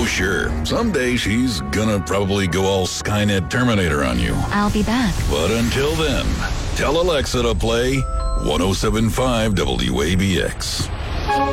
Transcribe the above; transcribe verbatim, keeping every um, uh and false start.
Oh, sure. Someday she's gonna probably go all Skynet Terminator on you. I'll be back. But until then, tell Alexa to play one oh seven point five W A B X.